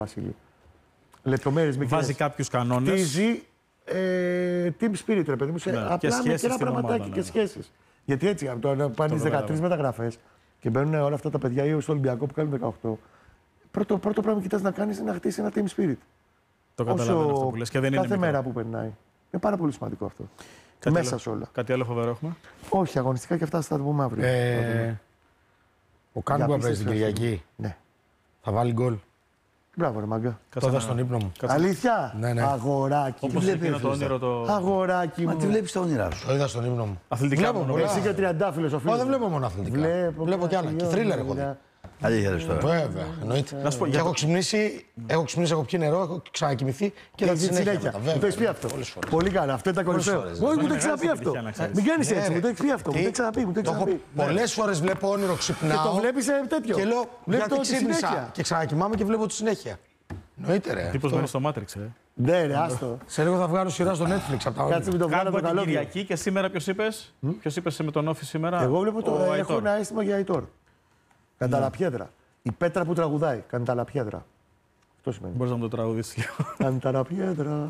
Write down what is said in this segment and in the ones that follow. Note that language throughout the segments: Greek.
Βασίλη. Λεπτομέρειες μικρές. Βάζει κάποιους κανόνες. Χτίζει team spirit, ρε παιδί μου, απλά μικρά πραγματάκια και σχέσεις. Γιατί έτσι, αν πάρεις 13 μεταγραφές και μπαίνουν όλα αυτά τα παιδιά ή στο Ολυμπιακό που κάνουν 18, πρώτο πράγμα που κοιτάς να κάνεις είναι να χτίσεις ένα team spirit. Το καταλαβαίνω αυτό που λες και δεν είναι κάθε μέρα που περνάει. Είναι πάρα πολύ σημαντικό αυτό. Μέσα σε όλα. Κάτι άλλο φοβερό έχουμε? Όχι, αγωνιστικά και αυτά θα τα πούμε αύριο. Ο Κάνγκουα παίζει την Κυριακή. Ναι. Θα βάλει γκολ. Μπράβο, ρε μάγκα. Το είδα στον ύπνο μου. Αλήθεια. Ναι. Αγοράκι. Όπως εκείνο το όνειρο το... Αγοράκι μου. Μα τι βλέπεις τα όνειρά σου? Το είδα στον ύπνο μου. Αθλητικά μόνο. Εσύ και τριαντάφυλλος ο φίλος. Δεν βλέπω μόνο αθλητικά. Βλέπω κι άλλα. Και θρίλερ έχω δει. Αλήθεια λες τώρα. Βέβαια, εννοείται. Και έχω ξυπνήσει, έχω πιει νερό, έχω ξανακοιμηθεί και θα τη συνέχεια. Μου το έχεις πει αυτό. Πολύ καλά, αυτό ήταν κορυφαίο. Όχι, μου το έχεις ξαναπεί αυτό. Μην κάνεις έτσι, μου το έχεις πει αυτό. Μου το έχεις ξαναπεί. Πολλές φορές βλέπω όνειρο, ξυπνάω. Και το βλέπεις τέτοιο. Και λέω, γιατί ξύπνησα. Και ξανακοιμάμαι και βλέπω τη συνέχεια. Εννοείται, ρε. Τύπος μένει στο Matrix, Ναι, ρε, άστο. Σε λίγο θα βγάλω σειρά στο Netflix από τα όνειρα. Κάτσε με το βγάλω το καλό. Κυριακή και σήμερα ποιος είπες? Ποιος είπες με τον Όφη σήμερα? Εγώ βλέπω το. Έχω ένα αίσθημα για Αϊτόρ. Κανταλαπιέδρα. Η πέτρα που τραγουδάει. Κανταλαπιέδρα. Αυτό σημαίνει. Μπορείς να μου το τραγουδήσεις λίγο? Κανταλαπιέδρα.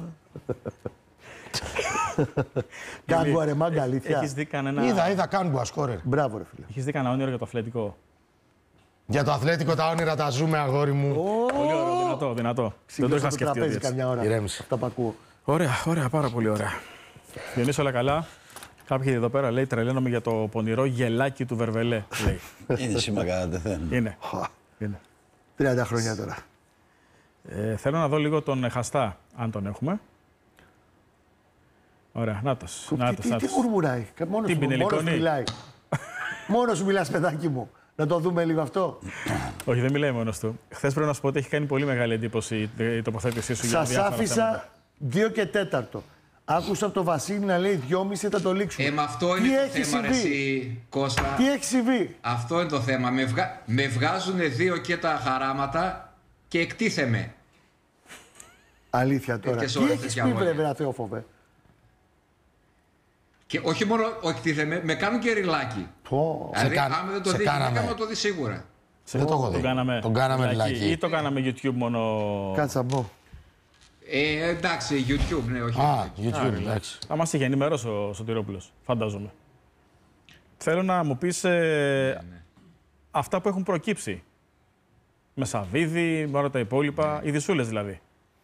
Κάγκουα ρε μάγκα, αλήθεια. Έχεις δει κανένα... Είδα Κάνγκουα σκόρερ. Μπράβο, ρε φίλε. Έχεις δει κανένα όνειρο για το αθλητικό? Για το αθλέτικο τα όνειρα τα ζούμε, αγόρι μου. Πολύ ωραίο, δυνατό. Δεν το είχα σκεφτεί ότι έτσι. Ηρέμησε. Αυτά που ακούω. Ωραία, πάρα πολύ ωραία. Διονύση, όλα καλά. Κάποιοι εδώ πέρα λέει τρελαίνομαι για το πονηρό γελάκι του Βερβελέ. Είναι σήμα κατά τεθέν. Είναι. 30 χρόνια τώρα. Θέλω να δω λίγο τον Χαστά, αν τον έχουμε. Ωραία, νάτος. Τι μουρμουράει, μόνος σου μιλάει. Μόνος σου μιλάς, παιδάκι μου. Να το δούμε λίγο αυτό. Όχι, δεν μιλάει μόνος του. Χθες πρέπει να σου πω ότι έχει κάνει πολύ μεγάλη εντύπωση η τοποθέτησή σου για σας διάφορα άφησα 2 και 4. Άκουσα από τον Βασίλη να λέει 2,5 θα το λήξουμε. Με αυτό είναι το θέμα, ρε εσύ, Κώστα. Τι έχει συμβεί? Αυτό είναι το θέμα. Με βγάζουν 2 και τα χαράματα και εκτίθεμαι. Αλήθεια τώρα. Τι έχεις πει, βρε Θεόφοβε? Και όχι μόνο εκτίθεμαι, με κάνουν και ριλάκι. Δηλαδή, άμα δεν το δει, θα το δει σίγουρα. Δεν το έχω δει. Τον κάναμε ριλάκι. Ή το κάναμε YouTube μόνο... Κάτσε να μπω. Εντάξει, YouTube, ναι, όχι. YouTube, εντάξει. Θα μας είχε ενημερώσει ο Σωτηρόπουλος, φαντάζομαι. Θέλω να μου πεις αυτά που έχουν προκύψει. Με Σαββίδη, με όλα τα υπόλοιπα, οι δυσούλες δηλαδή.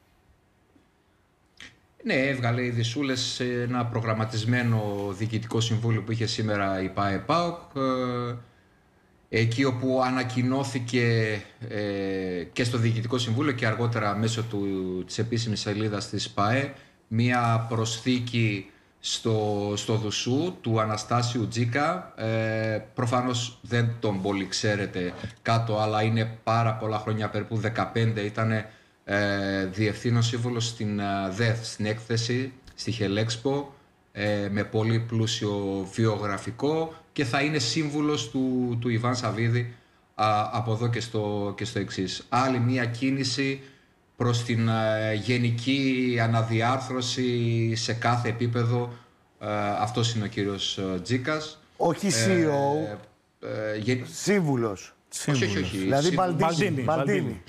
Ναι, έβγαλε οι δυσούλες σε ένα προγραμματισμένο διοικητικό συμβούλιο που είχε σήμερα η ΠΑΕ-ΠΑΟΚ. Εκεί όπου ανακοινώθηκε και στο Διοικητικό Συμβούλιο και αργότερα μέσω της επίσημης σελίδας της ΠΑΕ μία προσθήκη στο Δουσού του Αναστάσιου Τζίκα. Προφανώς δεν τον πολύ ξέρετε κάτω, αλλά είναι πάρα πολλά χρόνια, περίπου 15 ήταν διευθύνων σύμβουλος στην ΔΕΘ, στην έκθεση, στη Χελέξπο, με πολύ πλούσιο βιογραφικό και θα είναι σύμβουλος του Ιβάν Σαββίδη από εδώ και στο εξής. Άλλη μία κίνηση προς την γενική αναδιάρθρωση σε κάθε επίπεδο. Αυτός είναι ο κύριος Τζίκας. Όχι CEO, σύμβουλος. Όχι. Δηλαδή Μπαλντίνι.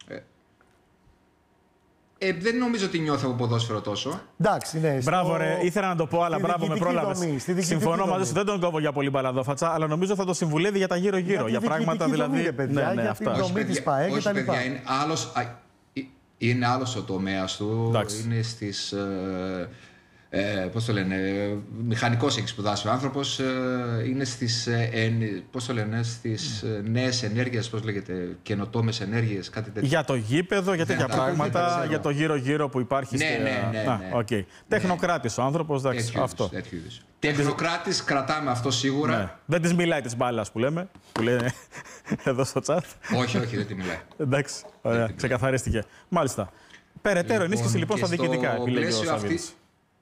Δεν νομίζω ότι νιώθω από ποδόσφαιρο τόσο. Εντάξει, ναι. Μπράβο, ρε. Ήθελα να το πω, αλλά μπράβο, με πρόλαβες. Συμφωνώ μαζί σου, δεν τον κόβω για πολύ μπαλαδόφατσα, αλλά νομίζω θα το συμβουλεύει για τα γύρω-γύρω. Για πράγματα δηλαδή. Ναι, αυτά. Όχι, παιδιά, είναι άλλος ο τομέας του. Είναι στις. Πώς το λένε, μηχανικός έχει σπουδάσει ο άνθρωπος, είναι στις, πώς το λένε, στις νέες ενέργειες, πώς λέγεται, καινοτόμες ενέργειες, κάτι τέτοιο. Για το γήπεδο, για τέτοια πράγματα, για το γύρω-γύρω που υπάρχει. Ναι. Τεχνοκράτης ο άνθρωπος, εντάξει, αυτό. Τεχνοκράτης, κρατάμε αυτό σίγουρα. Ναι. Δεν της μιλάει της μπάλας που λέμε, που λένε εδώ στο chat. Όχι, δεν τη μιλάει. Εντάξει, ωραία, ξεκαθαρίστηκε. Μάλιστα. Περαιτέρω ενίσχυση λοιπόν στα διοικητικά, επιλέγει ο Σαββίδης.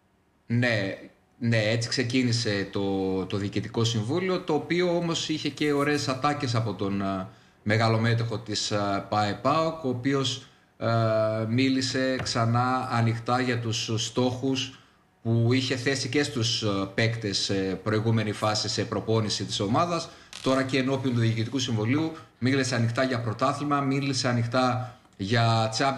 Ναι, έτσι ξεκίνησε το Διοικητικό Συμβούλιο, το οποίο όμως είχε και ωραίες ατάκες από τον μεγαλομέτωχο της ΠΑΕ-ΠΑΟΚ, ο οποίος μίλησε ξανά ανοιχτά για τους στόχους που είχε θέσει και στους παίκτες σε προηγούμενη φάση σε προπόνηση της ομάδας. Τώρα και ενώπιον του Διοικητικού Συμβουλίου μίλησε ανοιχτά για πρωτάθλημα, μίλησε ανοιχτά για